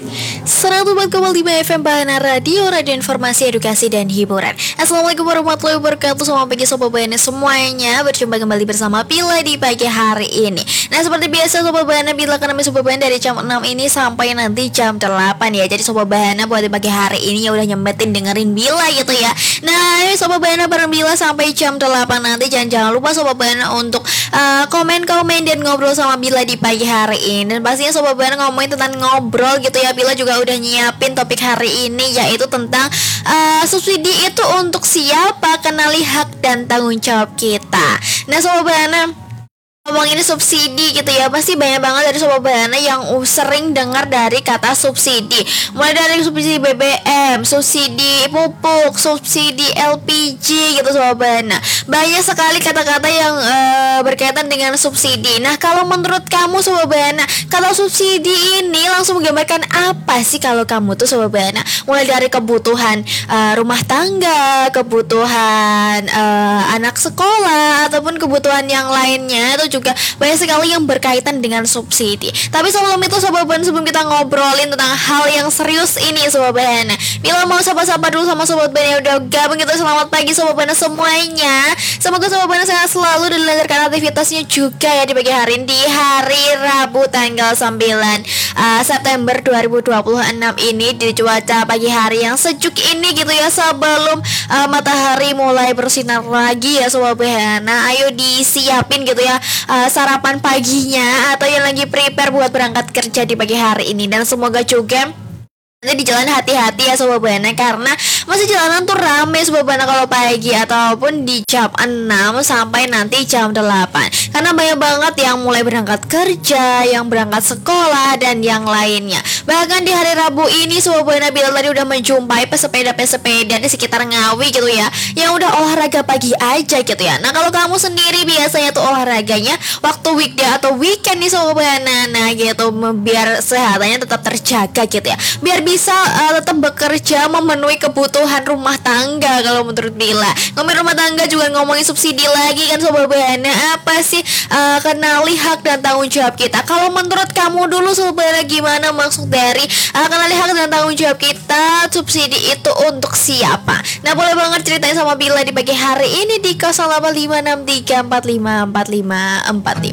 104,5 FM Bahana Radio Informasi Edukasi dan Hiburan. Assalamualaikum warahmatullahi wabarakatuh. Selamat pagi Sobat Bahana semuanya. Berjumpa kembali bersama Bila di pagi hari ini. Nah, seperti biasa Sobat Bahana, Bila akan nemenin Sobat Bahana dari jam 6 ini sampai nanti jam 8 ya. Jadi Sobat Bahana buat di pagi hari ini ya udah nyempetin dengerin Bila gitu ya. Nah, Sobat Bahana bareng Bila sampai jam 8 nanti. Jangan lupa Sobat Bahana untuk komen-komen dan ngobrol sama Bila di pagi hari ini. Dan pastinya Sobat Bahana ngomongin tentang ngobrol gitu ya. Bila juga udah nyiapin topik hari ini, yaitu tentang subsidi itu untuk siapa, kenali hak dan tanggung jawab kita. Nah Sobat Bahana, ngomongin subsidi gitu ya, pasti banyak banget dari Sobat Bahana yang sering dengar dari kata subsidi. Mulai dari subsidi BBM, subsidi pupuk, subsidi LPG gitu Sobat Bahana. Banyak sekali kata-kata yang berkaitan dengan subsidi. Nah, kalau menurut kamu Sobat Bahana, kata subsidi ini langsung menggambarkan apa sih kalau kamu tuh Sobat Bahana? Mulai dari kebutuhan rumah tangga, kebutuhan anak sekolah, ataupun kebutuhan yang lainnya, itu juga banyak sekali yang berkaitan dengan subsidi. Tapi sebelum itu Sobat Bahana, sebelum kita ngobrolin tentang hal yang serius ini Sobat Bahana, Bila mau sapa-sapa dulu sama Sobat Bahana yang udah gabung gitu. Selamat pagi Sobat Bahana semuanya. Semoga Sobat Bahana sehat selalu dan dilancarkan aktivitasnya juga ya di pagi hari ini, di hari Rabu tanggal 9 September 2026 ini, di cuaca pagi hari yang sejuk ini gitu ya, sebelum matahari mulai bersinar lagi ya Sobat Bahana. Ayo disiapin gitu ya sarapan paginya, atau yang lagi prepare buat berangkat kerja di pagi hari ini. Dan semoga juga nanti di jalan hati-hati ya Sobat Bahana, karena masih jalanan tuh rame Sobat Bahana kalau pagi ataupun di jam 6 sampai nanti jam 8. Karena banyak banget yang mulai berangkat kerja, yang berangkat sekolah dan yang lainnya. Bahkan di hari Rabu ini Sobat Bahana, Bila tadi udah menjumpai pesepeda di sekitar Ngawi gitu ya, yang udah olahraga pagi aja gitu ya. Nah, kalau kamu sendiri biasanya tuh olahraganya waktu weekday atau weekend nih Sobat Bahana, nah gitu, biar kesehatannya tetap terjaga gitu ya, biar bisa tetap bekerja memenuhi kebutuhan rumah tangga. Kalau menurut Bila, ngomongin rumah tangga juga ngomongin subsidi lagi kan Sobat Bahana. Apa sih kenali hak dan tanggung jawab kita? Kalau menurut kamu dulu Sobat Bahana, gimana maksud dari kenali hak dan tanggung jawab kita? Subsidi itu untuk siapa? Nah, boleh banget ceritain sama Bila di pagi hari ini di 0856345454.